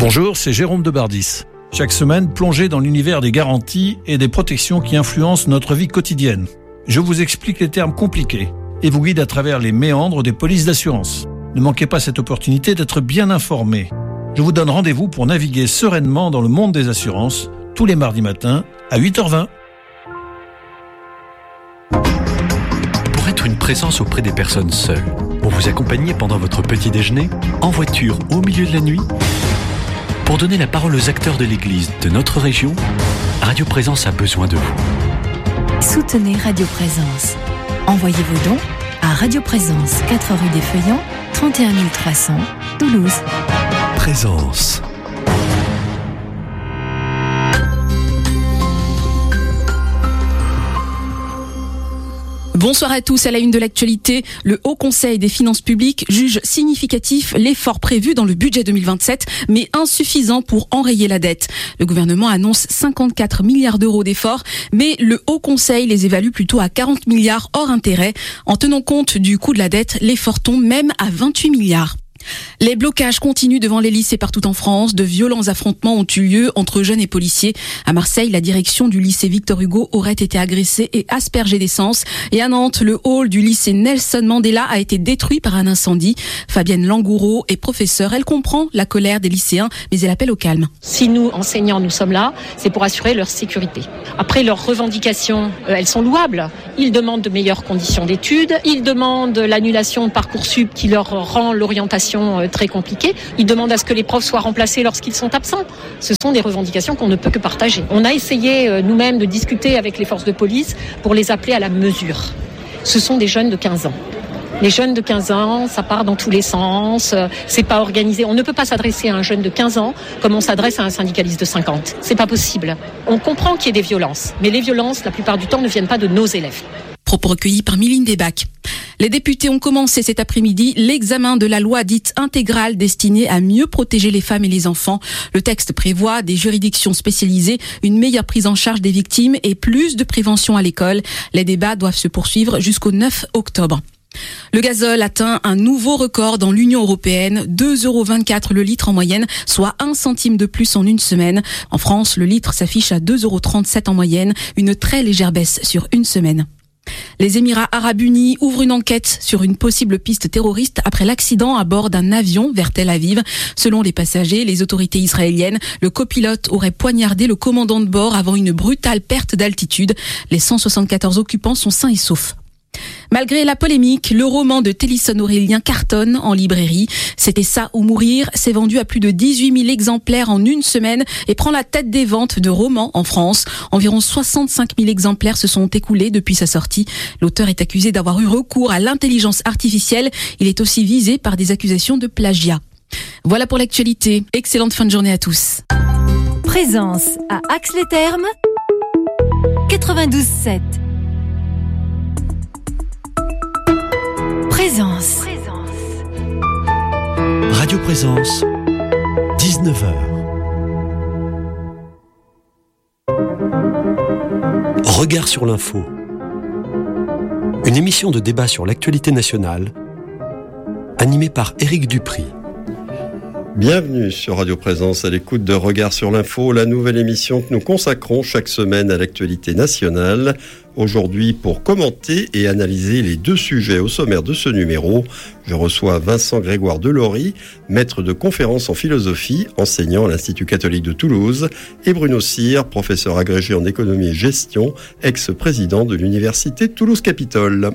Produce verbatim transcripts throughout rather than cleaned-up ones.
Bonjour, c'est Jérôme Debardis. Chaque semaine, plongez dans l'univers des garanties et des protections qui influencent notre vie quotidienne. Je vous explique les termes compliqués et vous guide à travers les méandres des polices d'assurance. Ne manquez pas cette opportunité d'être bien informé. Je vous donne rendez-vous pour naviguer sereinement dans le monde des assurances tous les mardis matins à huit heures vingt. Pour être une présence auprès des personnes seules, pour vous accompagner pendant votre petit déjeuner, en voiture au milieu de la nuit, pour donner la parole aux acteurs de l'Église de notre région, Radio Présence a besoin de vous. Soutenez Radio Présence. Envoyez vos dons à Radio Présence, quatre rue des Feuillants, trente et un mille trois cents, Toulouse. Présence. Bonsoir à tous. À la une de l'actualité, le Haut Conseil des finances publiques juge significatif l'effort prévu dans le budget deux mille vingt-sept, mais insuffisant pour enrayer la dette. Le gouvernement annonce cinquante-quatre milliards d'euros d'efforts, mais le Haut Conseil les évalue plutôt à quarante milliards hors intérêt. En tenant compte du coût de la dette, l'effort tombe même à vingt-huit milliards. Les blocages continuent devant les lycées partout en France. De violents affrontements ont eu lieu entre jeunes et policiers. À Marseille, la direction du lycée Victor Hugo aurait été agressée et aspergée d'essence. Et à Nantes, le hall du lycée Nelson Mandela a été détruit par un incendie. Fabienne Langoureau est professeure. Elle comprend la colère des lycéens, mais elle appelle au calme. Si nous, enseignants, nous sommes là, c'est pour assurer leur sécurité. Après, leurs revendications, euh, elles sont louables. Ils demandent de meilleures conditions d'études. Ils demandent l'annulation de Parcoursup qui leur rend l'orientation très compliqué. Ils demandent à ce que les profs soient remplacés lorsqu'ils sont absents. Ce sont des revendications qu'on ne peut que partager. On a essayé nous-mêmes de discuter avec les forces de police pour les appeler à la mesure. Ce sont des jeunes de quinze ans. Les jeunes de quinze ans, ça part dans tous les sens, c'est pas organisé. On ne peut pas s'adresser à un jeune de quinze ans comme on s'adresse à un syndicaliste de cinquante. C'est pas possible. On comprend qu'il y ait des violences, mais les violences, la plupart du temps, ne viennent pas de nos élèves. Propos recueillis par Miline Desbacs. Les députés ont commencé cet après-midi l'examen de la loi dite intégrale destinée à mieux protéger les femmes et les enfants. Le texte prévoit des juridictions spécialisées, une meilleure prise en charge des victimes et plus de prévention à l'école. Les débats doivent se poursuivre jusqu'au neuf octobre. Le gazole atteint un nouveau record dans l'Union européenne, deux euros vingt-quatre le litre en moyenne, soit un centime de plus en une semaine. En France, le litre s'affiche à deux euros trente-sept en moyenne, une très légère baisse sur une semaine. Les Émirats arabes unis ouvrent une enquête sur une possible piste terroriste après l'accident à bord d'un avion vers Tel Aviv. Selon les passagers, les autorités israéliennes, le copilote aurait poignardé le commandant de bord avant une brutale perte d'altitude. Les cent soixante-quatorze occupants sont sains et saufs. Malgré la polémique, le roman de Télisson Aurélien cartonne en librairie. C'était ça ou mourir, s'est vendu à plus de dix-huit mille exemplaires en une semaine et prend la tête des ventes de romans en France. Environ soixante-cinq mille exemplaires se sont écoulés depuis sa sortie. L'auteur est accusé d'avoir eu recours à l'intelligence artificielle. Il est aussi visé par des accusations de plagiat. Voilà pour l'actualité. Excellente fin de journée à tous. Présence à Ax-les-Thermes, quatre-vingt-douze sept. Présence. Radio Présence, dix-neuf heures. Regard sur l'info. Une émission de débat sur l'actualité nationale, animée par Éric Dupry. Bienvenue sur Radio Présence à l'écoute de Regard sur l'info, la nouvelle émission que nous consacrons chaque semaine à l'actualité nationale. Aujourd'hui, pour commenter et analyser les deux sujets au sommaire de ce numéro, je reçois Vincent Grégoire Delory, maître de conférences en philosophie, enseignant à l'Institut catholique de Toulouse, et Bruno Cyr, professeur agrégé en économie et gestion, ex-président de l'Université Toulouse-Capitole.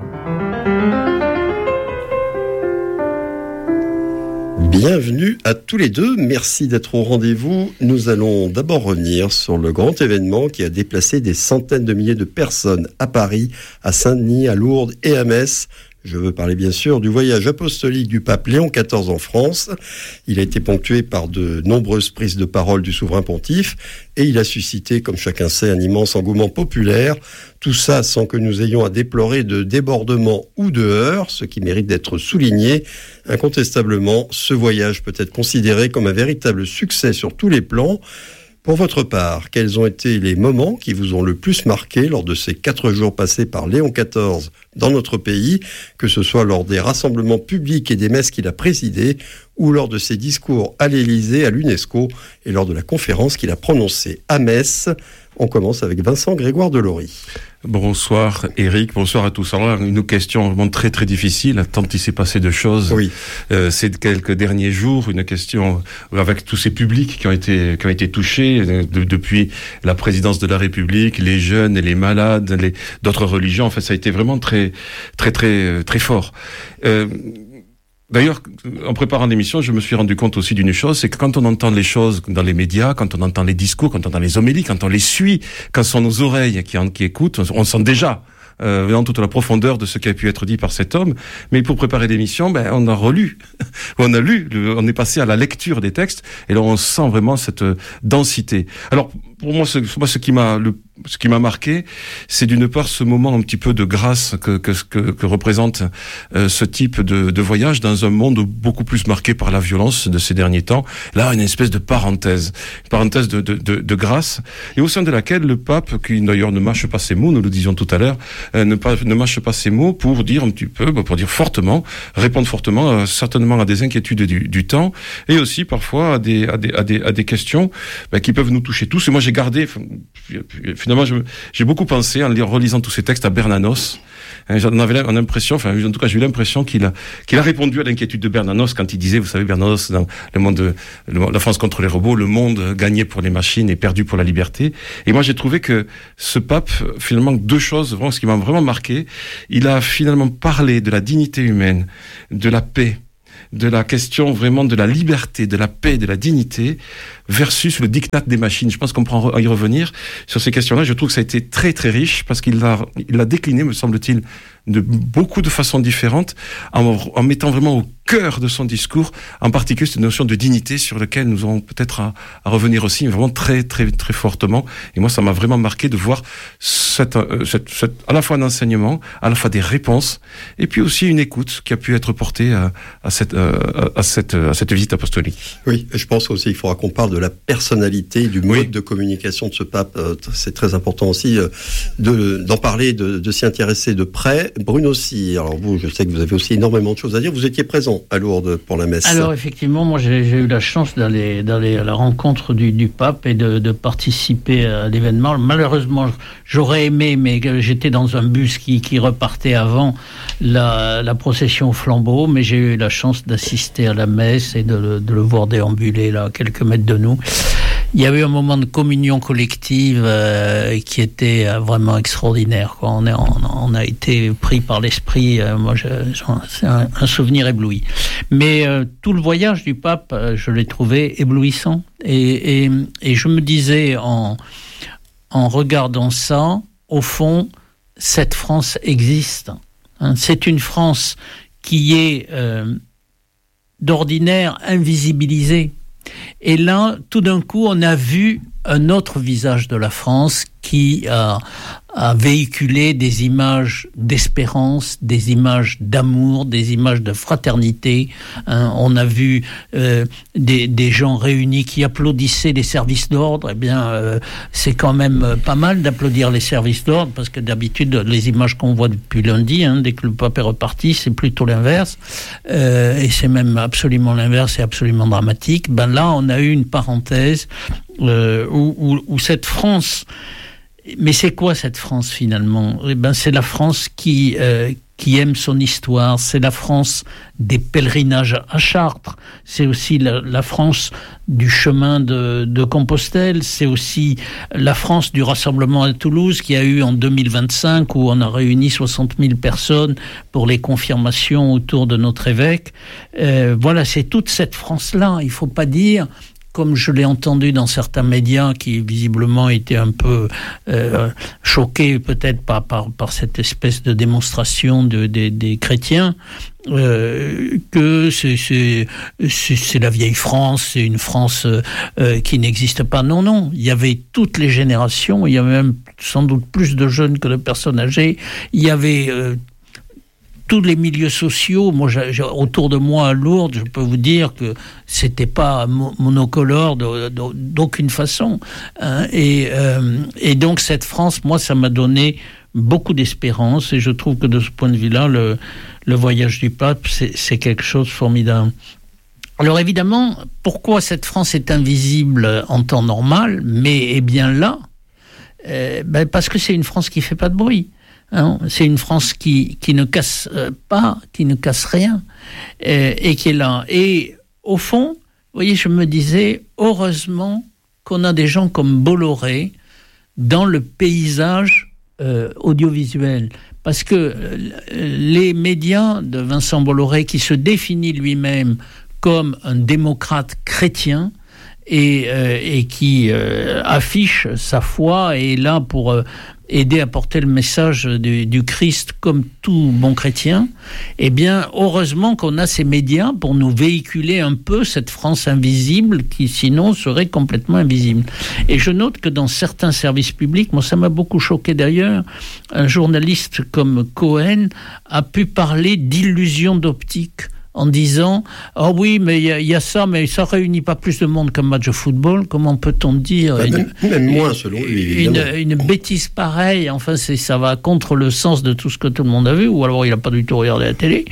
Bienvenue à tous les deux, merci d'être au rendez-vous. Nous allons d'abord revenir sur le grand événement qui a déplacé des centaines de milliers de personnes à Paris, à Saint-Denis, à Lourdes et à Metz. Je veux parler bien sûr du voyage apostolique du pape Léon quatorze en France. Il a été ponctué par de nombreuses prises de parole du souverain pontife et il a suscité, comme chacun sait, un immense engouement populaire. Tout ça sans que nous ayons à déplorer de débordements ou de heurts, ce qui mérite d'être souligné. Incontestablement, ce voyage peut être considéré comme un véritable succès sur tous les plans. Pour votre part, quels ont été les moments qui vous ont le plus marqué lors de ces quatre jours passés par Léon quatorze dans notre pays, que ce soit lors des rassemblements publics et des messes qu'il a présidés, ou lors de ses discours à l'Élysée, à l'UNESCO, et lors de la conférence qu'il a prononcée à Metz? On commence avec Vincent Grégoire Delory. Bonsoir Eric, bonsoir à tous. Alors une question vraiment très très difficile, tant il s'est passé de choses oui. euh, ces quelques derniers jours, une question avec tous ces publics qui ont été qui ont été touchés de, depuis la présidence de la République, les jeunes et les malades, les, d'autres religions. En fait, ça a été vraiment très très très très fort. Euh, D'ailleurs, en préparant l'émission, je me suis rendu compte aussi d'une chose, c'est que quand on entend les choses dans les médias, quand on entend les discours, quand on entend les homélies, quand on les suit, quand ce sont nos oreilles qui, en, qui écoutent, on, on sent déjà euh, dans toute la profondeur de ce qui a pu être dit par cet homme. Mais pour préparer l'émission, ben, on a relu, on a lu, le, on est passé à la lecture des textes, et là on sent vraiment cette densité. Alors, pour moi, ce, moi, ce qui m'a le Ce qui m'a marqué, c'est d'une part ce moment un petit peu de grâce que que que, que représente euh, ce type de, de voyage dans un monde beaucoup plus marqué par la violence de ces derniers temps. Là, une espèce de parenthèse, une parenthèse de, de, de, de grâce, et au sein de laquelle le pape, qui d'ailleurs ne mâche pas ses mots, nous le disions tout à l'heure, euh, ne, pas, ne mâche pas ses mots pour dire un petit peu, pour dire fortement, répondre fortement, euh, certainement à des inquiétudes du, du temps, et aussi parfois à des à des à des, à des questions bah, qui peuvent nous toucher tous. Et moi, j'ai gardé. Finalement, je, j'ai beaucoup pensé, en relisant tous ces textes, à Bernanos. J'en avais l'impression, enfin, en tout cas, j'ai eu l'impression qu'il a, qu'il a répondu à l'inquiétude de Bernanos quand il disait, vous savez, Bernanos, dans le monde, le, la France contre les robots, le monde gagné pour les machines et perdu pour la liberté. Et moi, j'ai trouvé que ce pape, finalement, deux choses, vraiment, ce qui m'a vraiment marqué, il a finalement parlé de la dignité humaine, de la paix, de la question vraiment de la liberté, de la paix, de la dignité, versus le diktat des machines. Je pense qu'on pourra y revenir sur ces questions-là. Je trouve que ça a été très très riche parce qu'il l'a, il l'a décliné, me semble-t-il, de beaucoup de façons différentes, en, en mettant vraiment au cœur de son discours, en particulier cette notion de dignité sur laquelle nous aurons peut-être à, à revenir aussi, mais vraiment très très très fortement. Et moi, ça m'a vraiment marqué de voir cette, cette, cette, à la fois un enseignement, à la fois des réponses, et puis aussi une écoute qui a pu être portée à, à, cette, à, à, cette, à cette visite apostolique. Oui, je pense aussi qu'il faudra qu'on parle de la personnalité, du mode oui. de communication de ce pape. C'est très important aussi de, d'en parler, de, de s'y intéresser de près. Bruno Cyr, alors vous, je sais que vous avez aussi énormément de choses à dire. Vous étiez présent à Lourdes pour la messe. Alors effectivement, moi j'ai, j'ai eu la chance d'aller, d'aller à la rencontre du, du pape et de, de participer à l'événement. Malheureusement, j'aurais aimé, mais j'étais dans un bus qui, qui repartait avant la, la procession au flambeau, mais j'ai eu la chance d'assister à la messe et de, de le voir déambuler là, à quelques mètres de nous. Il y a eu un moment de communion collective euh, qui était euh, vraiment extraordinaire, quoi. On, est, on, on a été pris par l'esprit. Euh, moi, je, c'est un, un souvenir ébloui. Mais euh, tout le voyage du pape, euh, je l'ai trouvé éblouissant. Et, et, et je me disais, en, en regardant ça, au fond, cette France existe. Hein. C'est une France qui est euh, d'ordinaire invisibilisée. Et là, tout d'un coup, on a vu un autre visage de la France qui a, a véhiculé des images d'espérance, des images d'amour, des images de fraternité. Hein, on a vu euh, des, des gens réunis qui applaudissaient les services d'ordre. Eh bien, euh, c'est quand même pas mal d'applaudir les services d'ordre, parce que d'habitude, les images qu'on voit depuis lundi, hein, dès que le pape est reparti, c'est plutôt l'inverse. Euh, et c'est même absolument l'inverse, c'est absolument dramatique. Ben là, on a eu une parenthèse euh, où, où, où cette France... Mais c'est quoi cette France finalement ? Eh ben, c'est la France qui, euh, qui aime son histoire, c'est la France des pèlerinages à Chartres, c'est aussi la, la France du chemin de, de Compostelle, c'est aussi la France du rassemblement à Toulouse qui a eu en deux mille vingt-cinq où on a réuni soixante mille personnes pour les confirmations autour de notre évêque. Euh, voilà, c'est toute cette France-là, il ne faut pas dire... Comme je l'ai entendu dans certains médias qui visiblement étaient un peu euh, choqués peut-être par, par, par cette espèce de démonstration de, de, des chrétiens, euh, que c'est, c'est, c'est, c'est la vieille France, c'est une France euh, qui n'existe pas. Non, non, il y avait toutes les générations, il y avait même sans doute plus de jeunes que de personnes âgées, il y avait... Euh, tous les milieux sociaux, moi, j'ai, j'ai, autour de moi à Lourdes, je peux vous dire que c'était pas monocolore de, de, d'aucune façon. Hein, et, euh, et donc cette France, moi, ça m'a donné beaucoup d'espérance, et je trouve que de ce point de vue-là, le, le voyage du pape, c'est, c'est quelque chose de formidable. Alors évidemment, pourquoi cette France est invisible en temps normal, mais est bien là, euh, ben parce que c'est une France qui fait pas de bruit. Hein, c'est une France qui, qui ne casse pas, qui ne casse rien, euh, et qui est là. Et au fond, vous voyez, je me disais, heureusement qu'on a des gens comme Bolloré dans le paysage euh, audiovisuel. Parce que euh, les médias de Vincent Bolloré, qui se définit lui-même comme un démocrate chrétien, et, euh, et qui euh, affiche sa foi et est là pour euh, aider à porter le message du, du Christ comme tout bon chrétien, eh bien, heureusement qu'on a ces médias pour nous véhiculer un peu cette France invisible qui, sinon, serait complètement invisible. Et je note que dans certains services publics, moi, ça m'a beaucoup choqué d'ailleurs, un journaliste comme Cohen a pu parler d'illusion d'optique en disant « Ah oh oui, mais il y, y a ça, mais ça réunit pas plus de monde qu'un match de football. » Comment peut-on dire bah, une, même, même moins, selon lui, une, une bêtise pareille. Enfin, c'est, ça va contre le sens de tout ce que tout le monde a vu, ou alors il n'a pas du tout regardé la télé.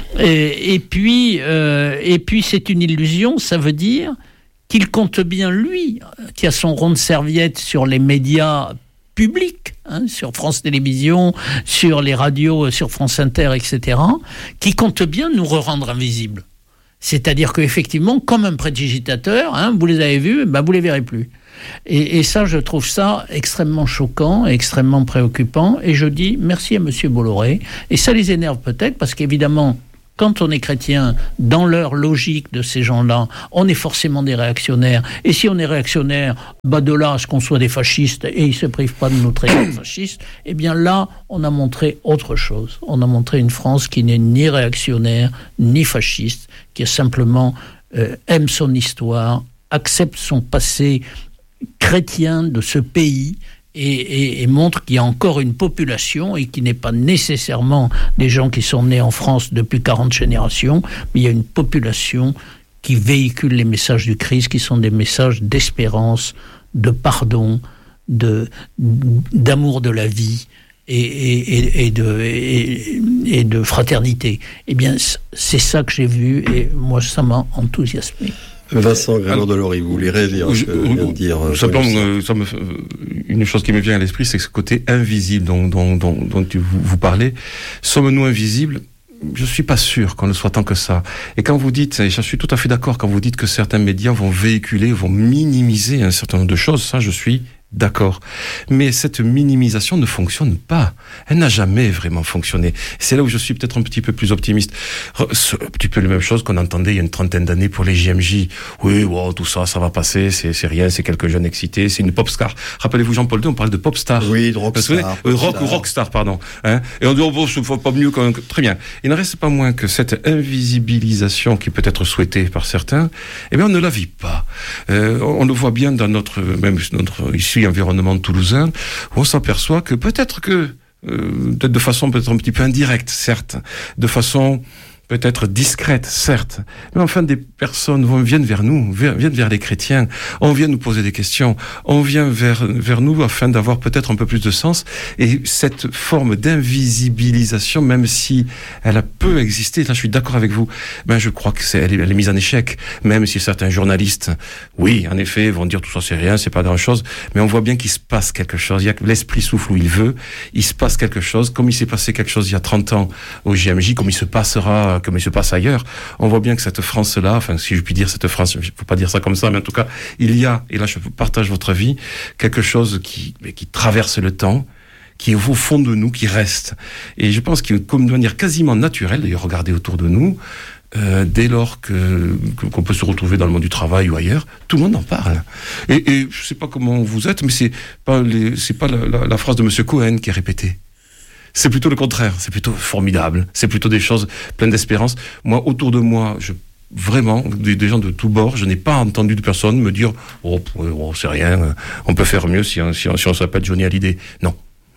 Et, et, puis, euh, et puis, c'est une illusion, ça veut dire qu'il compte bien, lui, qui a son rond de serviette sur les médias public, hein, sur France Télévisions, sur les radios, sur France Inter, et cetera, qui compte bien nous rendre invisibles. C'est-à-dire qu'effectivement, comme un prestidigitateur, hein, vous les avez vus, ben vous les verrez plus. Et, et ça, je trouve ça extrêmement choquant, extrêmement préoccupant, et je dis merci à monsieur Bolloré, et ça les énerve peut-être, parce qu'évidemment, quand on est chrétien, dans leur logique de ces gens-là, on est forcément des réactionnaires. Et si on est réactionnaire, bah de là à ce qu'on soit des fascistes, et ils ne se privent pas de nous traiter de fascistes, eh bien là, on a montré autre chose. On a montré une France qui n'est ni réactionnaire, ni fasciste, qui simplement euh, aime son histoire, accepte son passé chrétien de ce pays, Et, et, et montre qu'il y a encore une population et qui n'est pas nécessairement des gens qui sont nés en France depuis quarante générations, mais il y a une population qui véhicule les messages du Christ, qui sont des messages d'espérance, de pardon, de, d'amour de la vie et, et, et, de, et, et de fraternité. Eh bien, c'est ça que j'ai vu et moi, ça m'a enthousiasmé. Vincent Grégoire-Delory, vous voulez réagir à ce que vient de dire simplement, euh, ça me, une chose qui me vient à l'esprit, c'est ce côté invisible dont, dont, dont, dont vous, vous parlez. Sommes-nous invisibles ? Je suis pas sûr qu'on ne soit tant que ça. Et quand vous dites, et je suis tout à fait d'accord, quand vous dites que certains médias vont véhiculer, vont minimiser un certain nombre de choses, ça je suis d'accord. Mais cette minimisation ne fonctionne pas. Elle n'a jamais vraiment fonctionné. C'est là où je suis peut-être un petit peu plus optimiste. C'est un petit peu la même chose qu'on entendait il y a une trentaine d'années pour les J M J. Oui, wow, tout ça, ça va passer, c'est, c'est rien, c'est quelques jeunes excités, c'est une pop star. Rappelez-vous Jean-Paul deux, on parle de pop star. Oui, de rock star. Euh, rock ou rock star, pardon. Hein, et on dit, oh, bon, ce faut pas mieux qu'un... Très bien. Il ne reste pas moins que cette invisibilisation qui peut être souhaitée par certains, eh bien, on ne la vit pas. Euh, on le voit bien dans notre, même notre, ici, environnement toulousain, où on s'aperçoit que peut-être que, euh, peut-être de façon peut-être un petit peu indirecte, certes, de façon peut-être discrète, certes, mais enfin des personnes vont, viennent vers nous, viennent vers les chrétiens, on vient nous poser des questions, on vient vers, vers nous afin d'avoir peut-être un peu plus de sens, et cette forme d'invisibilisation, même si elle a peu existé, là je suis d'accord avec vous, ben je crois que c'est, elle est, elle est mise en échec, même si certains journalistes, oui, en effet, vont dire tout ça c'est rien, c'est pas grand-chose, mais on voit bien qu'il se passe quelque chose, il y a que l'esprit souffle où il veut, il se passe quelque chose, comme il s'est passé quelque chose il y a trente ans au J M J, comme il se passera comme il se passe ailleurs, on voit bien que cette France-là, enfin, si je puis dire cette France, il ne faut pas dire ça comme ça, mais en tout cas, il y a, et là je partage votre avis, quelque chose qui, qui traverse le temps, qui est au fond de nous, qui reste. Et je pense qu'il comme de manière quasiment naturelle, d'ailleurs, regardez autour de nous, euh, dès lors que, que, qu'on peut se retrouver dans le monde du travail ou ailleurs, tout le monde en parle. Et, et je ne sais pas comment vous êtes, mais c'est pas, les, c'est pas la, la, la phrase de monsieur Cohen qui est répétée. C'est plutôt le contraire, c'est plutôt formidable, c'est plutôt des choses pleines d'espérance. Moi, autour de moi, je, vraiment, des, des gens de tous bords, je n'ai pas entendu de personne me dire « Oh, oh c'est rien, on peut faire mieux si on, si on, si on s'appelle Johnny Hallyday ». Non,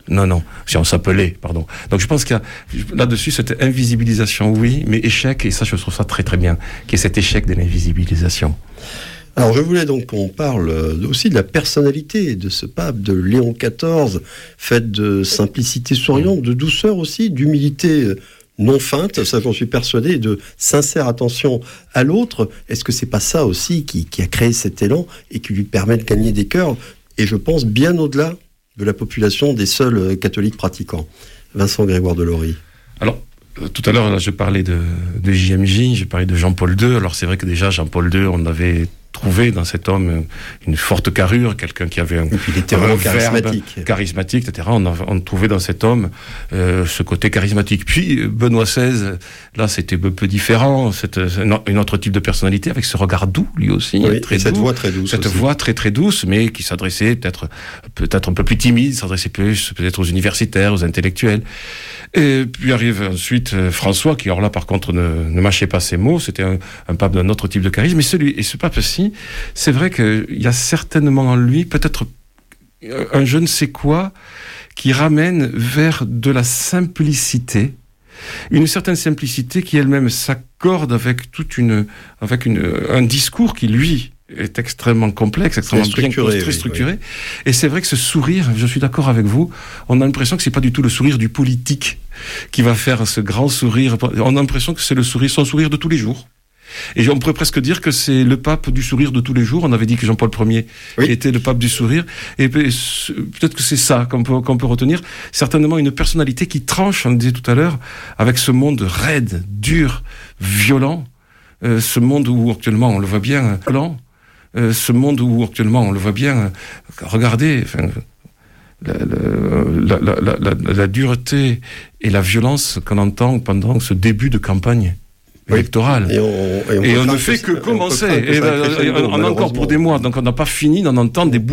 Non, non, si on s'appelait, pardon. Donc je pense qu'il y a là-dessus cette invisibilisation, oui, mais échec, et ça je trouve ça très très bien, qu'il y ait cet échec de l'invisibilisation. Alors je voulais donc qu'on parle aussi de la personnalité de ce pape, de Léon quatorze, faite de simplicité souriante, de douceur aussi, d'humilité non feinte, ça j'en suis persuadé, de sincère attention à l'autre. Est-ce que c'est pas ça aussi qui, qui a créé cet élan et qui lui permet de gagner des cœurs, et je pense bien au-delà de la population des seuls catholiques pratiquants? Vincent Grégoire Delory. Alors, euh, tout à l'heure, là, je parlais de, de J M J, j'ai parlé de Jean-Paul deux. Alors, c'est vrai que déjà, Jean-Paul deux, on avait trouvé dans cet homme une forte carrure, quelqu'un qui avait un, et puis il était vraiment charismatique. charismatique, et cetera. On, a, on trouvait dans cet homme euh, ce côté charismatique. Puis Benoît seize, là c'était un peu différent, c'est un autre type de personnalité, avec ce regard doux, lui aussi. Oui, très et cette doux, voix très douce. Cette aussi. voix très très douce, mais qui s'adressait peut-être peut-être un peu plus timide, s'adressait plus peut-être aux universitaires, aux intellectuels. Et puis arrive ensuite euh, François, qui alors là par contre ne, ne mâchait pas ses mots, c'était un, un pape d'un autre type de charisme, mais celui, et ce pape-ci, c'est vrai qu'il y a certainement en lui peut-être un je ne sais quoi qui ramène vers de la simplicité, une certaine simplicité qui elle-même s'accorde avec toute une, avec une, un discours qui lui est extrêmement complexe, extrêmement bien construit, oui, structuré. Oui. Et c'est vrai que ce sourire, je suis d'accord avec vous, on a l'impression que c'est pas du tout le sourire du politique qui va faire ce grand sourire. On a l'impression que c'est le sourire, son sourire de tous les jours. Et on pourrait presque dire que c'est le pape du sourire de tous les jours. On avait dit que Jean-Paul Ier oui. était le pape du sourire. Et peut-être que c'est ça qu'on peut, qu'on peut retenir. Certainement une personnalité qui tranche, on le disait tout à l'heure, avec ce monde raide, dur, violent. Euh, ce monde où actuellement, on le voit bien, violent. Euh, ce monde où actuellement, on le voit bien. Euh, regardez, enfin, la, la, la, la, la, la dureté et la violence qu'on entend pendant ce début de campagne électorale. Et on, et on, et on ne fait que, que commencer. Et, et, on, on a encore pour des mois, donc on n'a pas fini d'en entendre des bouts